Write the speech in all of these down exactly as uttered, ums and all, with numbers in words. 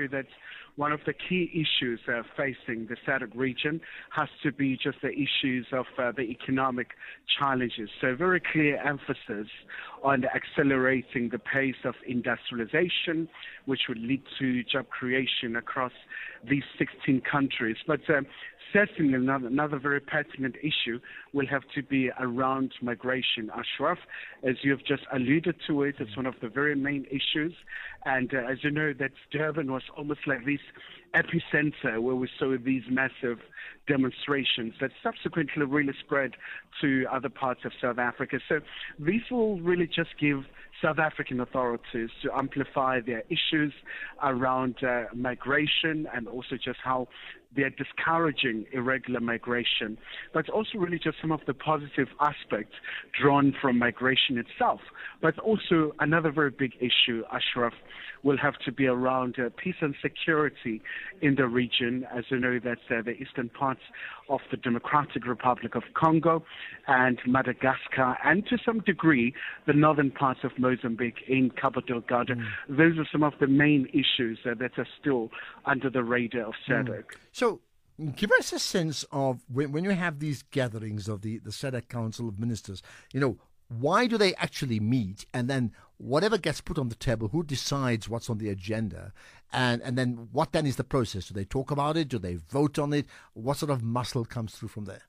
know that one of the key issues uh, facing the SADC region has to be just the issues of uh, the economic challenges. So very clear emphasis on accelerating the pace of industrialization, which would lead to job creation across these sixteen countries. But um, certainly another, another very pertinent issue will have to be around migration. Ashraf, as you've just alluded to it, it's one of the very main issues. And uh, as you know, that Durban was almost like this epicenter where we saw these massive demonstrations that subsequently really spread to other parts of South Africa. So these will really just give South African authorities to amplify their issues around uh, migration and also just how they're discouraging irregular migration, but also really just some of the positive aspects drawn from migration itself. But also another very big issue, Ashraf, will have to be around uh, peace and security in the region. As you know, that's uh, the eastern parts of the Democratic Republic of Congo and Madagascar, and to some degree, the northern parts of Mozambique in Cabo Delgado. Mm. Those are some of the main issues uh, that are still under the radar of SADC. Mm. So, give us a sense of when, when you have these gatherings of the, the SADC Council of Ministers, you know, why do they actually meet? And then whatever gets put on the table, who decides what's on the agenda? And, and then what then is the process? Do they talk about it? Do they vote on it? What sort of muscle comes through from there?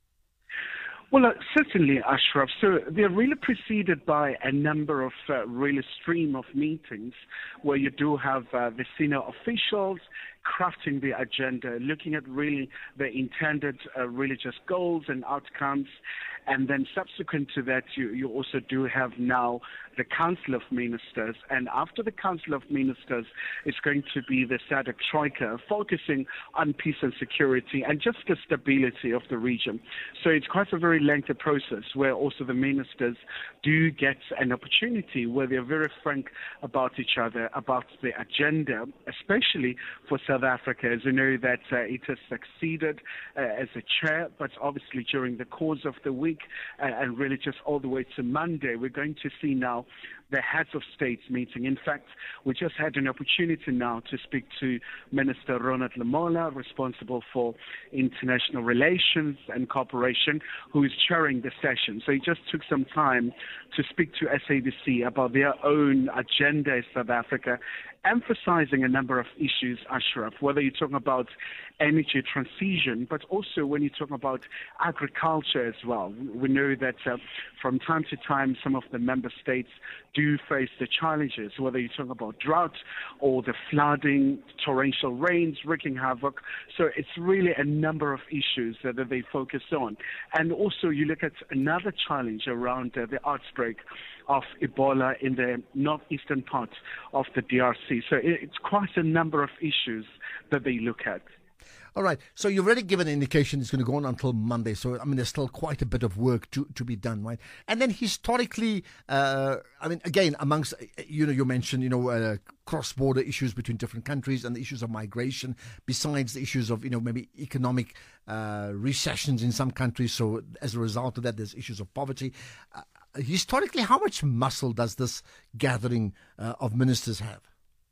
Well, uh, certainly, Ashraf. So they're really preceded by a number of uh, really stream of meetings where you do have uh, the senior officials crafting the agenda, looking at really the intended uh, religious goals and outcomes. And then subsequent to that, you, you also do have now the Council of Ministers. And after the Council of Ministers, it's going to be the SADC Troika, focusing on peace and security and just the stability of the region. So it's quite a very lengthy process where also the ministers do get an opportunity where they're very frank about each other, about the agenda, especially for South Africa. As you know, that uh, it has succeeded uh, as a chair, but obviously during the course of the week uh, and really just all the way to Monday, we're going to see now the heads of states meeting. In fact, we just had an opportunity now to speak to Minister Ronald Lamola, responsible for international relations and cooperation, who is chairing the session. So he just took some time to speak to S A B C about their own agenda in South Africa, emphasizing a number of issues, Ashraf, whether you're talking about energy transition, but also when you're talking about agriculture as well. We know that uh, from time to time, some of the member states do face the challenges, whether you're talking about drought or the flooding, torrential rains wreaking havoc. So it's really a number of issues uh, that they focus on. And also you look at another challenge around uh, the outbreak of Ebola in the northeastern part of the D R C. So it's quite a number of issues that they look at. All right. So you've already given an indication it's going to go on until Monday. So, I mean, there's still quite a bit of work to, to be done, right? And then historically, uh, I mean, again, amongst, you know, you mentioned, you know, uh, cross-border issues between different countries and the issues of migration, besides the issues of, you know, maybe economic uh, recessions in some countries. So as a result of that, there's issues of poverty. Uh, historically, how much muscle does this gathering uh, of ministers have?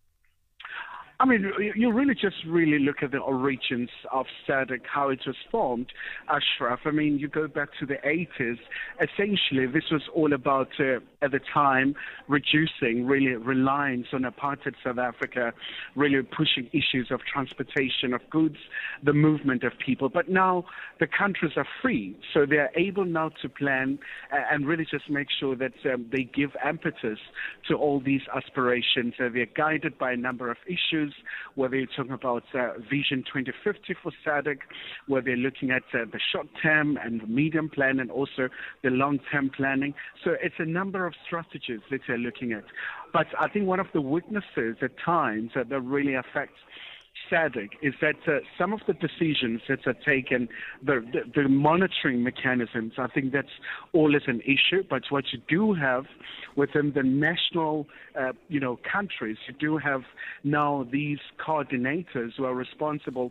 I mean, you really just really look at the origins of SADC, how it was formed, Ashraf. I mean, you go back to the eighties. Essentially, this was all about, uh, at the time, reducing really reliance on apartheid South Africa, really pushing issues of transportation of goods, the movement of people. But now the countries are free, so they are able now to plan uh, and really just make sure that um, they give impetus to all these aspirations. Uh, they're guided by a number of issues, whether you're talking about uh, Vision twenty fifty for SADC, where they're looking at uh, the short-term and the medium plan and also the long-term planning. So it's a number of strategies that they're looking at. But I think one of the weaknesses at times uh, that really affects SADC is that uh, some of the decisions that are taken, the, the, the monitoring mechanisms, I think that's always an issue. But what you do have within the national, uh, you know, countries, you do have now these coordinators who are responsible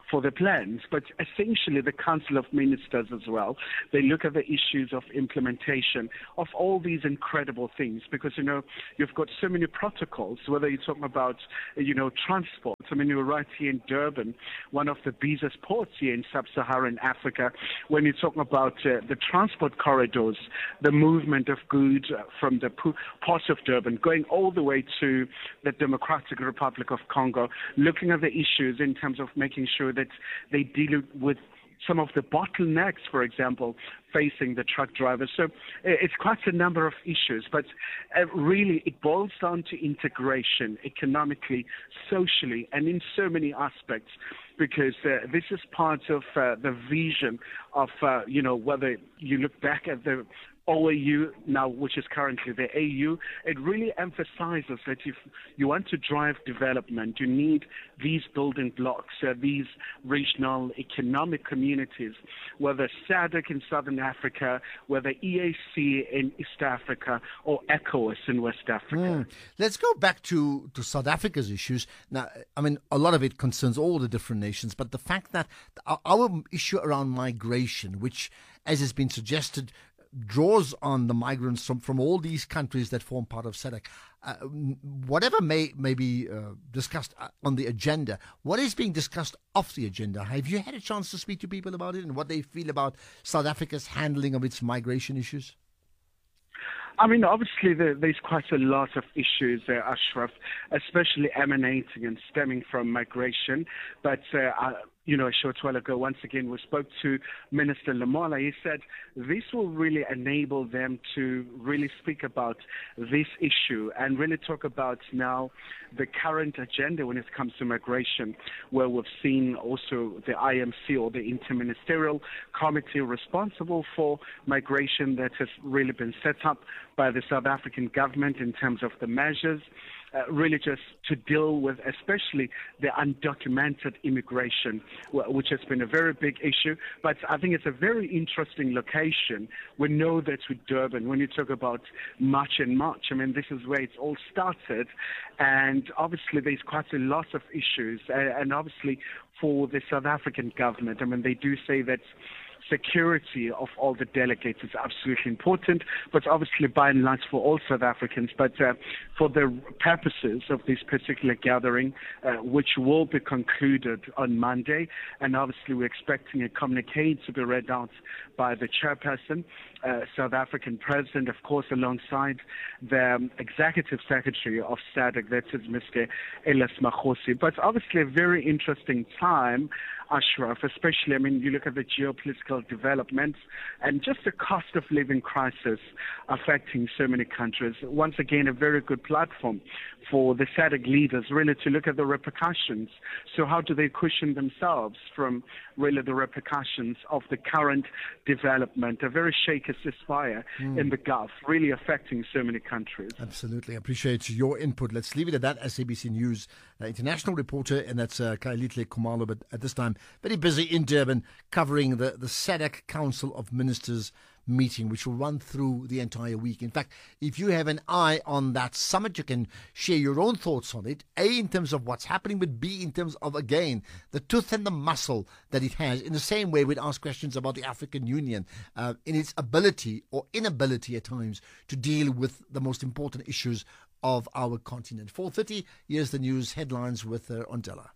for the plans. But essentially, the Council of Ministers as well, they look at the issues of implementation of all these incredible things, because, you know, you've got so many protocols, whether you're talking about, you know, transport. I mean, you're right here in Durban, one of the busiest ports here in sub-Saharan Africa. When you're talking about uh, the transport corridors, the movement of goods from the port of Durban, going all the way to the Democratic Republic of Congo, looking at the issues in terms of making sure that they deal with some of the bottlenecks, for example, facing the truck drivers. So it's quite a number of issues, but uh, really it boils down to integration economically, socially, and in so many aspects, because uh, this is part of uh, the vision of, uh, you know, whether you look back at the O A U now, which is currently the A U, it really emphasizes that if you want to drive development, you need these building blocks, uh, these regional economic communities, whether SADC in Southern Africa, whether E A C in East Africa, or ECOWAS in West Africa. Mm. Let's go back to, to South Africa's issues. Now, I mean, a lot of it concerns all the different nations, but the fact that our, our issue around migration, which, as has been suggested, draws on the migrants from, from all these countries that form part of SADC. Uh, whatever may, may be uh, discussed on the agenda, what is being discussed off the agenda? Have you had a chance to speak to people about it and what they feel about South Africa's handling of its migration issues? I mean, obviously, there, there's quite a lot of issues there, Ashraf, especially emanating and stemming from migration. But, uh, I, you know, a short while ago, once again, we spoke to Minister Lamola. He said this will really enable them to really speak about this issue and really talk about now the current agenda when it comes to migration, where we've seen also the I M C, or the Interministerial Committee responsible for migration, that has really been set up by the South African government in terms of the measures, uh, really just to deal with especially the undocumented immigration, which has been a very big issue. But I think it's a very interesting location. We know that with Durban, when you talk about March and March, I mean, this is where it's all started. And obviously there's quite a lot of issues. And obviously for the South African government, I mean, they do say that security of all the delegates is absolutely important, but obviously by and large for all South Africans. But uh, for the purposes of this particular gathering, uh, which will be concluded on Monday, and obviously we're expecting a communique to be read out by the chairperson, uh, South African president, of course, alongside the um, executive secretary of SADC, that is Mister Elias Makhosi. But obviously a very interesting time, Ashraf, especially, I mean, you look at the geopolitical developments and just the cost of living crisis affecting so many countries. Once again, a very good platform for the SADC leaders really to look at the repercussions. So how do they cushion themselves from really the repercussions of the current development, a very shaky ceasefire mm. in the Gulf, really affecting so many countries? Absolutely. I appreciate your input. Let's leave it at that. S A B C News uh, international reporter, and that's uh, Kailitle Khumalo, but at this time, very busy in Durban covering the, the SADC Council of Ministers meeting, which will run through the entire week. In fact, if you have an eye on that summit, you can share your own thoughts on it, A, in terms of what's happening, but B, in terms of, again, the tooth and the muscle that it has. In the same way, we'd ask questions about the African Union uh, in its ability or inability at times to deal with the most important issues of our continent. four thirty, here's the news headlines with uh, Ondela.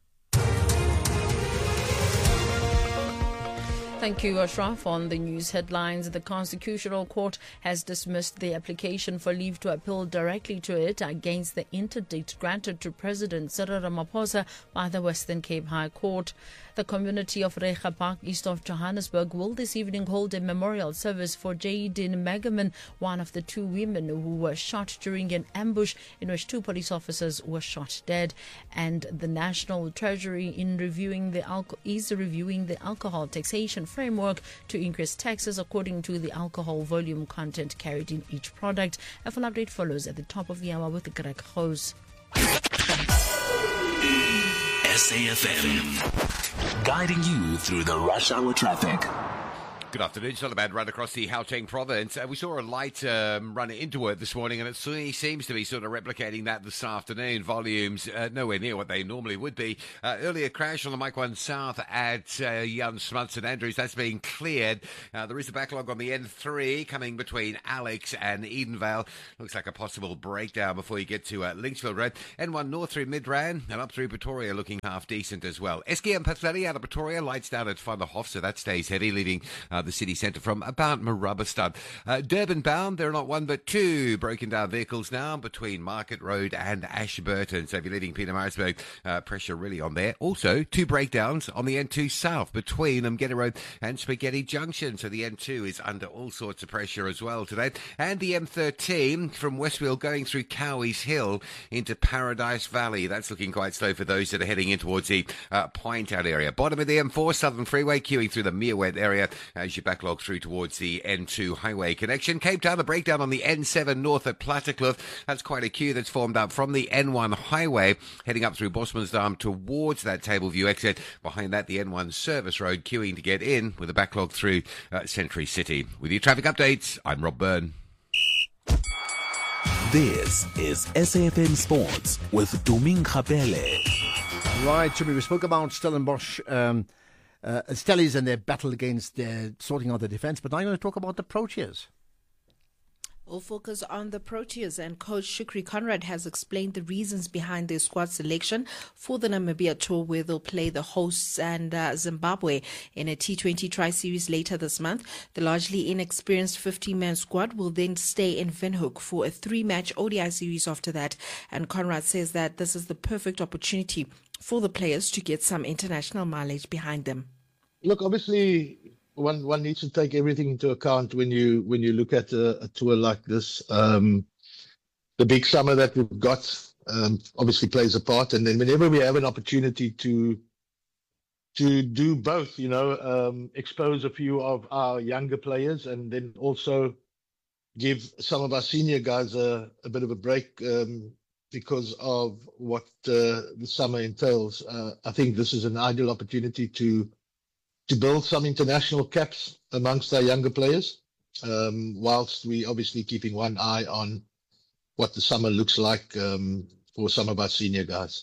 Thank you, Ashraf. On the news headlines, the Constitutional Court has dismissed the application for leave to appeal directly to it against the interdict granted to President Cyril Ramaphosa by the Western Cape High Court. The community of Reiger Park, east of Johannesburg, will this evening hold a memorial service for Jayden Megaman, one of the two women who were shot during an ambush in which two police officers were shot dead. And the National Treasury in reviewing the alco- is reviewing the alcohol taxation framework to increase taxes according to the alcohol volume content carried in each product. A full update follows at the top of the hour with Greg Hose. S A F M, guiding you through the rush hour traffic. Good afternoon. It's not a bad run across the Gauteng province. Uh, we saw a light um, run into it this morning, and it seems to be sort of replicating that this afternoon. Volumes uh, nowhere near what they normally would be. Uh, earlier crash on the Mike one South at uh, Jan Smuts and Andrews. That's being cleared. Uh, there is a backlog on the N three coming between Alex and Edenvale. Looks like a possible breakdown before you get to uh, Linksfield Road. N one North through Midrand and up through Pretoria looking half decent as well. S K M Patlari out of Pretoria. Lights down at Van der Hof, so that stays heavy, leaving uh, the city centre from about Marabastad. Uh, Durban bound, there are not one but two broken down vehicles now between Market Road and Ashburton. So if you're leaving Pietermaritzburg, uh, pressure really on there. Also, two breakdowns on the N two South between Umgeni Road and Spaghetti Junction. So the N two is under all sorts of pressure as well today. And the M thirteen from Westfield going through Cowie's Hill into Paradise Valley. That's looking quite slow for those that are heading in towards the uh, Point Out area. Bottom of the M four Southern Freeway queuing through the Meerwet area as you backlog through towards the N two highway connection. Cape Town, the breakdown on the N seven north at Plattekloof. That's quite a queue that's formed up from the N one highway heading up through Bosmansdam towards that Tableview exit. Behind that, the N one service road queuing to get in with a backlog through uh, Century City. With your traffic updates, I'm Rob Byrne. This is S A F M Sports with Doming Kapele. Right, Jimmy, we spoke about Stellenbosch um, uh, Stellies and their battle against their sorting out the defence, but now I'm going to talk about the Proteas. We'll focus on the Proteas, and coach Shukri Conrad has explained the reasons behind their squad selection for the Namibia tour, where they'll play the hosts and uh, Zimbabwe in a T twenty tri-series later this month. The largely inexperienced fifteen-man squad will then stay in Windhoek for a three-match O D I series after that, and Conrad says that this is the perfect opportunity for the players to get some international mileage behind them. Look, obviously, one one needs to take everything into account when you when you look at a, a tour like this. Um, the big summer that we've got um, obviously plays a part, and then whenever we have an opportunity to to do both, you know, um, expose a few of our younger players, and then also give some of our senior guys a, a bit of a break. Um, because of what uh, the summer entails. Uh, I think this is an ideal opportunity to to build some international caps amongst our younger players, um, whilst we obviously keeping one eye on what the summer looks like um, for some of our senior guys.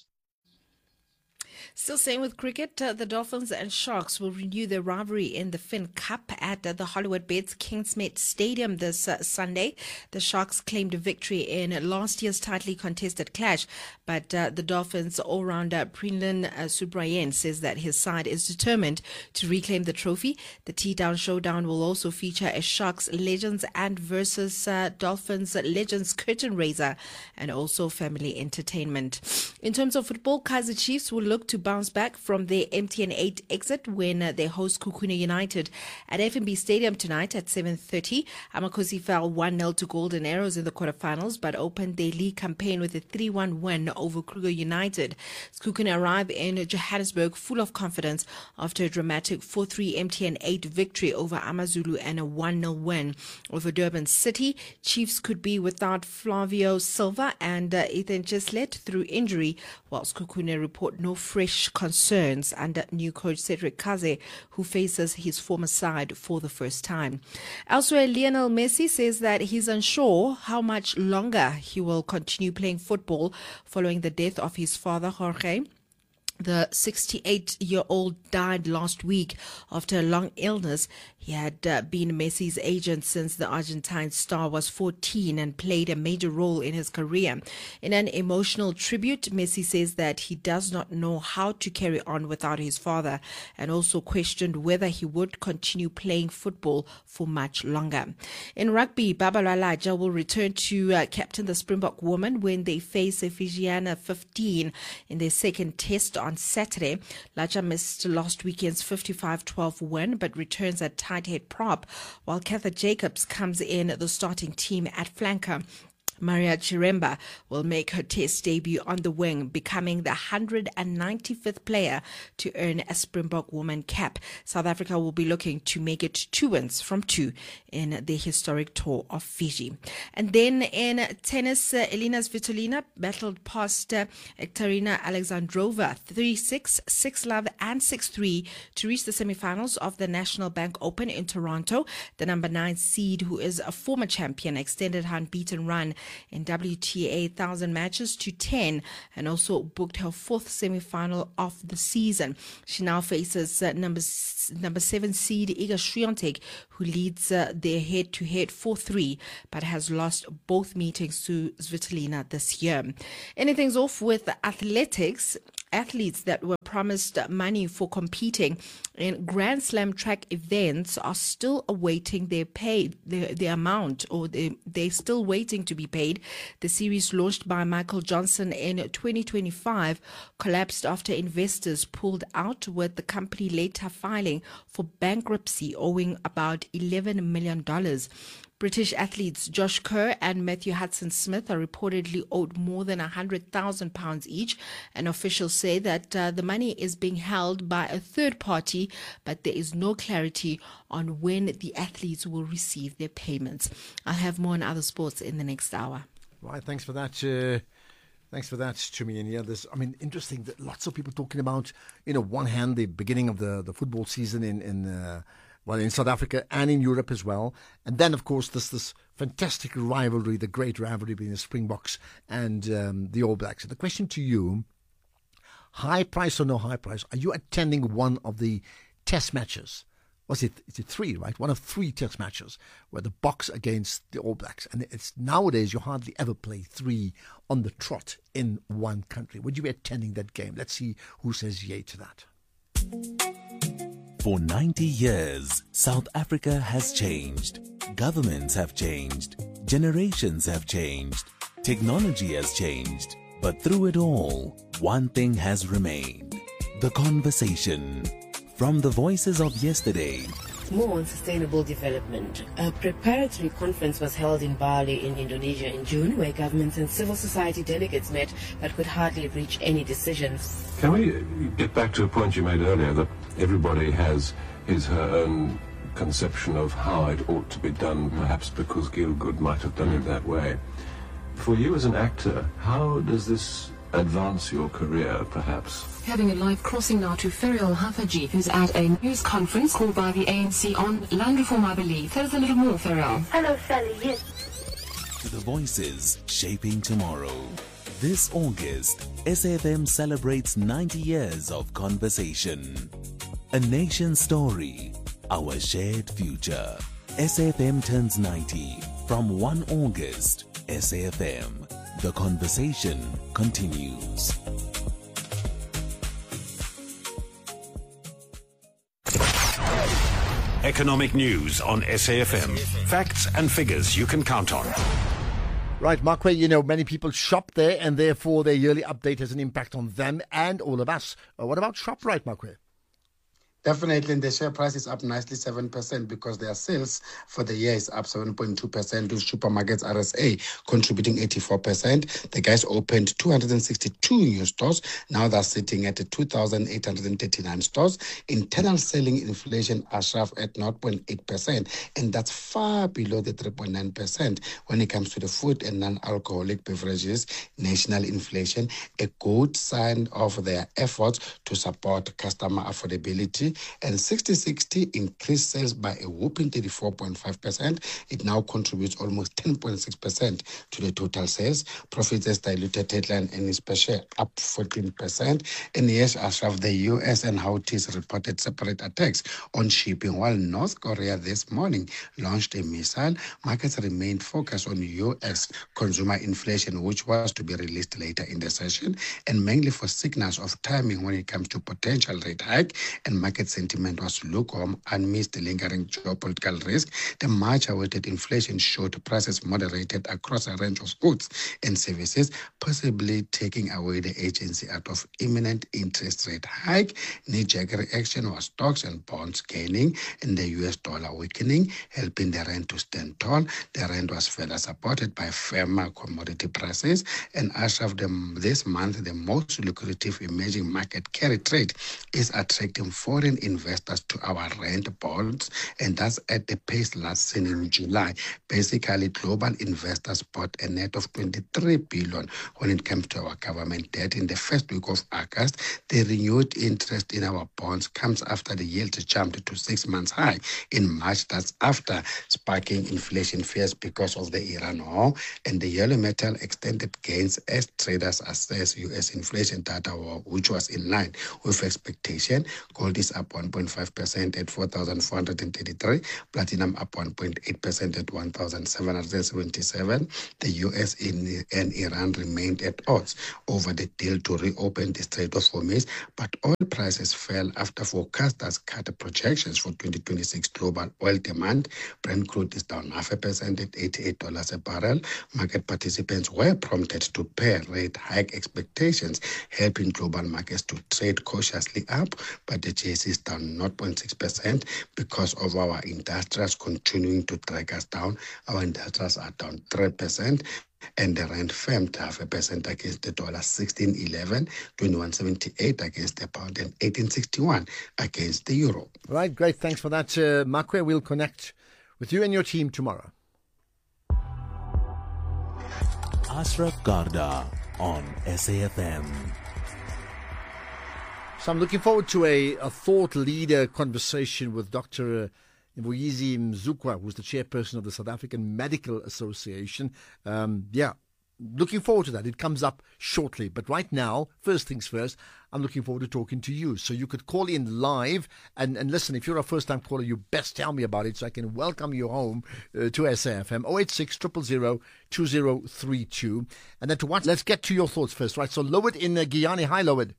Still staying with cricket, uh, the Dolphins and Sharks will renew their rivalry in the Finn Cup at uh, the Hollywood Bets Kingsmead Stadium this uh, Sunday. The Sharks claimed a victory in last year's tightly contested clash, but uh, the Dolphins all-rounder Prinlin uh, Subrayen says that his side is determined to reclaim the trophy. The T-Down Showdown will also feature a Sharks Legends and versus uh, Dolphins Legends curtain raiser, and also family entertainment. In terms of football, Kaizer Chiefs will look to bounce back from their M T N eight exit when uh, they host Kukuna United at F N B Stadium tonight at seven thirty. Amakosi fell one nil to Golden Arrows in the quarterfinals, but opened their league campaign with a three one win over Kruger United. Kukuna arrive in Johannesburg full of confidence after a dramatic four three M T N eight victory over Amazulu and a one nil win over Durban City. Chiefs could be without Flavio Silva and uh, Ethan Gislet through injury, whilst Kukuna report no fresh concerns under new coach Cedric Kaze, who faces his former side for the first time. Elsewhere, Lionel Messi says that he's unsure how much longer he will continue playing football following the death of his father, Jorge. The sixty-eight-year-old died last week after a long illness. He had uh, been Messi's agent since the Argentine star was fourteen and played a major role in his career. In an emotional tribute, Messi says that he does not know how to carry on without his father, and also questioned whether he would continue playing football for much longer. In rugby, Babalwa Laja will return to uh, captain the Springbok women when they face Fijiana fifteen in their second test on Saturday. Laja missed last weekend's fifty-five twelve win, but returns at tight head prop, while Katha Jacobs comes in the starting team at flanker. Maria Chiremba will make her test debut on the wing, becoming the one hundred ninety-fifth player to earn a Springbok woman cap. South Africa will be looking to make it two wins from two in the historic tour of Fiji. And then in tennis, uh, Elina Svitolina battled past uh, Ekterina Alexandrova three six, six love and six three to reach the semifinals of the National Bank Open in Toronto. The number nine seed, who is a former champion, extended her unbeaten run in W T A one thousand matches to ten and also booked her fourth semi-final of the season. She now faces uh, number number seven seed Iga Swiatek, who leads uh, their head-to-head four three, but has lost both meetings to Svitolina this year. Anything's off with athletics. Athletes that were promised money for competing in Grand Slam track events are still awaiting their pay, the, the amount, or they, they're still waiting to be paid. The series launched by Michael Johnson in twenty twenty-five collapsed after investors pulled out, with the company later filing for bankruptcy, owing about eleven million dollars. British athletes Josh Kerr and Matthew Hudson-Smith are reportedly owed more than one hundred thousand pounds each, and officials say that uh, the money is being held by a third party, but there is no clarity on when the athletes will receive their payments. I'll have more on other sports in the next hour. Right, thanks for that. Uh, thanks for that, Chumi. And yeah, there's, I mean, interesting that lots of people talking about, you know, one hand, the beginning of the, the football season in, in uh, well, in South Africa and in Europe as well. And then, of course, this this fantastic rivalry, the great rivalry between the Springboks and um, the All Blacks. So the question to you, high price or no high price, are you attending one of the test matches? Was it, is it three, right? One of three test matches where the Boks against the All Blacks. And it's nowadays you hardly ever play three on the trot in one country. Would you be attending that game? Let's see who says yay to that. For ninety years, South Africa has changed. Governments have changed. Generations have changed. Technology has changed. But through it all, one thing has remained. The conversation. From the voices of yesterday. More on sustainable development. A preparatory conference was held in Bali in Indonesia in June, where governments and civil society delegates met but could hardly reach any decisions. Can we get back to a point you made earlier, that everybody has his, her own conception of how it ought to be done, perhaps because Gielgud might have done it that way. For you as an actor, how does this advance your career, perhaps? Having a live crossing now to Ferial Hafaji, who's at a news conference called by the A N C on land reform, I believe. Tell us a little more, Ferial. Hello, Sally. Yes. To the voices shaping tomorrow. This August, S A F M celebrates ninety years of conversation. A nation's story, our shared future. S A F M turns ninety from the first of August. S A F M. The conversation continues. Economic news on S A F M. Facts and figures you can count on. Right, Markway, you know, many people shop there and therefore their yearly update has an impact on them and all of us. Uh, what about ShopRite, Markway? Definitely, and the share price is up nicely seven percent because their sales for the year is up seven point two percent, with Supermarkets R S A contributing eighty-four percent. The guys opened two hundred sixty-two new stores. Now they're sitting at two thousand eight hundred thirty-nine stores. Internal selling inflation, Ashraf, at zero point eight percent, and that's far below the three point nine percent when it comes to the food and non-alcoholic beverages. National inflation, a good sign of their efforts to support customer affordability. And sixty sixty increased sales by a whopping thirty-four point five percent. It now contributes almost ten point six percent to the total sales. Profits as diluted headline earnings per share up fourteen percent. And yes, Ashraf, the U S and Houthis reported separate attacks on shipping, while North Korea this morning launched a missile. Markets remained focused on U S consumer inflation, which was to be released later in the session, and mainly for signals of timing when it comes to potential rate hike. And market market sentiment was lukewarm amidst the lingering geopolitical risk. The much-awaited inflation showed prices moderated across a range of goods and services, possibly taking away the agency out of imminent interest rate hike. Knee-jerk reaction was stocks and bonds gaining and the U S dollar weakening, helping the rand to stand tall. The rand was further supported by firmer commodity prices. And as of the, this month, the most lucrative emerging market carry trade is attracting foreign investors to our rand bonds, and that's at the pace last seen in July. Basically, global investors bought a net of twenty-three billion when it comes to our government debt in the first week of August. The renewed interest in our bonds comes after the yield jumped to six months high in March. That's after sparking inflation fears because of the Iran war, and the yellow metal extended gains as traders assess U S inflation data, which was in line with expectation. Gold is up one point five percent at four thousand four hundred thirty-three, platinum up one point eight percent at one thousand seven hundred seventy-seven. The U S and Iran remained at odds over the deal to reopen the Strait of Hormuz, but oil prices fell after forecasters cut projections for twenty twenty-six global oil demand. Brent crude is down half a percent at eighty-eight dollars a barrel. Market participants were prompted to pay rate hike expectations, helping global markets to trade cautiously up, but the J S E is down zero point six percent because of our industrials continuing to drag us down. Our industrials are down three percent. And the rand firmed half a percent against the dollar, sixteen eleven, twenty-one seventy-eight against the pound, and eighteen sixty-one against the euro. Right, great. Thanks for that, uh, Makwe. We'll connect with you and your team tomorrow. Ashraf Garda on S A F M. So I'm looking forward to a, a thought leader conversation with Doctor Uh, Mvuyizi Mzukwa, who's the chairperson of the South African Medical Association. Um, yeah, looking forward to that. It comes up shortly. But right now, first things first, I'm looking forward to talking to you. So you could call in live and, and listen. If you're a first-time caller, you best tell me about it so I can welcome you home uh, to S A F M. oh eight six, zero zero zero, two zero three two. And then to what? Let's get to your thoughts first, right? So Lowed in uh, Guyana. Hi, Lowed.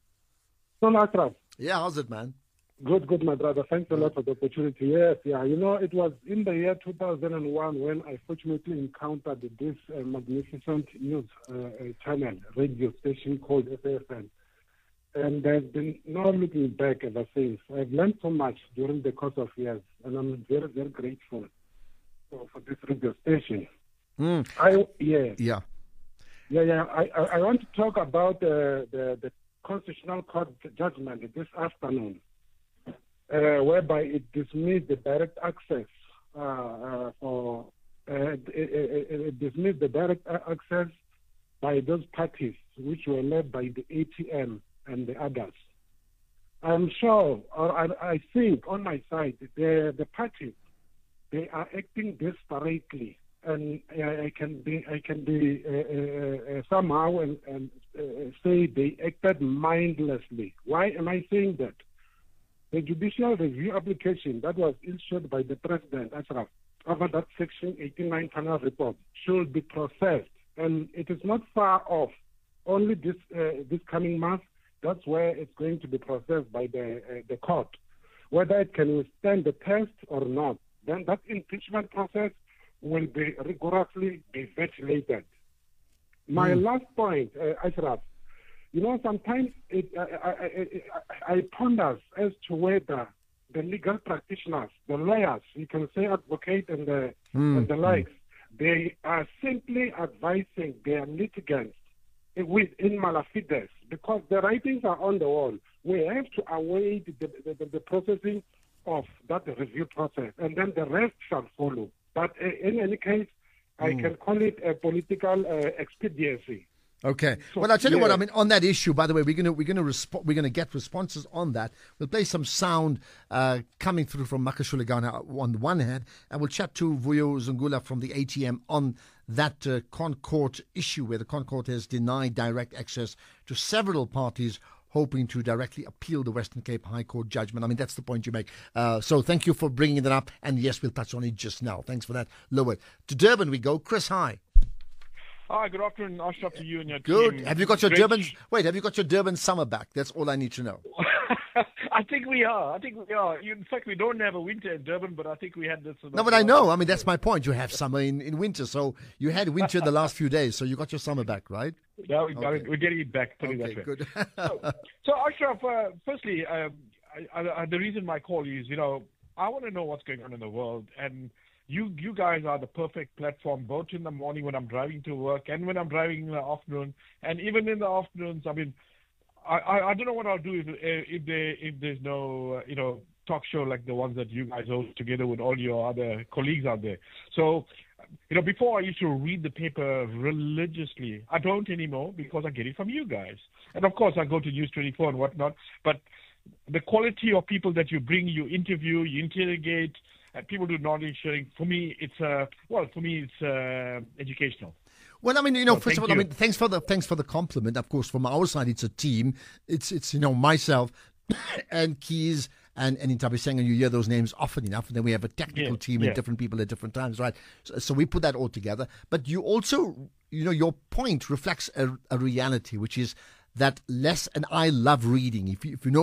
So, Ashraf. Yeah, how's it, man? Good, good, my brother. Thanks a lot for the opportunity. Yes, yeah. You know, it was in the year two thousand one when I fortunately encountered this uh, magnificent news uh, channel, radio station called S A F M. And I've been not looking back ever since. I've learned so much during the course of years, and I'm very, very grateful for, for this radio station. Mm. I yeah. Yeah. Yeah, yeah. I, I, I want to talk about uh, the, the Constitutional Court judgment this afternoon. Uh, whereby it dismissed the direct access uh, uh, for uh, it, it, it dismissed the direct access by those parties which were led by the A T M and the others. I'm sure, or I, I think on my side, the the parties they are acting desperately, and I, I can be I can be uh, uh, somehow and, and uh, say they acted mindlessly. Why am I saying that? The judicial review application that was issued by the President, Ashraf, over that Section eighty-nine panel report should be processed. And it is not far off. Only this uh, this coming month, that's where it's going to be processed by the uh, the court. Whether it can withstand the test or not, then that impeachment process will be rigorously be ventilated. My mm. last point, uh, Ashraf, you know, sometimes it, I, I, I, I ponder as to whether the legal practitioners, the lawyers, you can say advocate and the, mm. and the likes, they are simply advising their litigants with in malafides because the writings are on the wall. We have to await the, the, the, the processing of that review process, and then the rest shall follow. But uh, in any case, mm. I can call it a political uh, expediency. Okay. Well, I'll tell you yeah. what. I mean, on that issue, by the way, we're gonna we're gonna resp- we're gonna get responses on that. We'll play some sound uh, coming through from Makashule Ghana on the one hand, and we'll chat to Vuyo Zungula from the A T M on that uh, ConCourt issue, where the ConCourt has denied direct access to several parties hoping to directly appeal the Western Cape High Court judgment. I mean, that's the point you make. Uh, so thank you for bringing that up. And yes, we'll touch on it just now. Thanks for that, Lowed. To Durban we go. Chris, hi. Hi, good afternoon, Ashraf, to you and your Good. team. Have you got your Great. Durban? Wait, have you got your Durban summer back? That's all I need to know. I think we are. I think we are. In fact, we don't have a winter in Durban, but I think we had this. No, but I know. I mean, that's my point. You have summer in, in winter, so you had winter the last few days, so you got your summer back, right? Yeah, we got Okay. it. We're getting it back. Put it Okay, that way. good. so, so, Ashraf, uh, firstly, um, I, I, I, the reason my call is, you know, I want to know what's going on in the world, and you, you guys are the perfect platform, both in the morning when I'm driving to work and when I'm driving in the afternoon, and even in the afternoons. I mean, I, I, I don't know what I'll do if if there if there's no uh, you know talk show like the ones that you guys host together with all your other colleagues out there. So, you know, before I used to read the paper religiously. I don't anymore because I get it from you guys. And of course, I go to News twenty-four and whatnot. But the quality of people that you bring, you interview, you interrogate, and people do knowledge sharing. For me, it's uh, well, for me, it's uh, educational. Well, I mean, you know, So first of thank all, I you. mean, thanks for the thanks for the compliment. Of course, from our side, it's a team. It's it's you know myself and Keys and and Intabiseng, and you hear those names often enough. And then we have a technical Yeah, team yeah. and different people at different times, right? So, so we put that all together. But you also, you know, your point reflects a, a reality, which is that less. And I love reading. If you, if you know